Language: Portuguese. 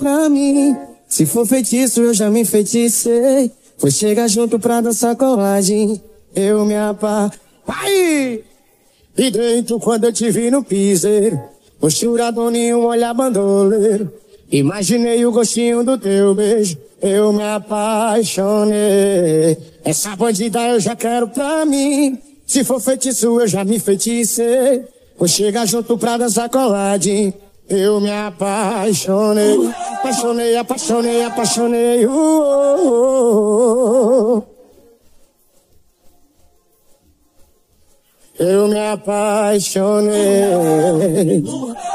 pra mim. Se for feitiço, eu já me enfeiticei. Foi chegar junto pra dançar colagem. Eu me Vai! E dentro quando eu te vi no piseiro, posturador em um olhar bandoleiro, imaginei o gostinho do teu beijo. Eu me apaixonei. Essa bandida eu já quero pra mim. Se for feitiço, eu já me enfeiticei. Vou chegar junto pra dançar coladinho. Eu me apaixonei. Apaixonei, apaixonei, apaixonei. Eu me apaixonei.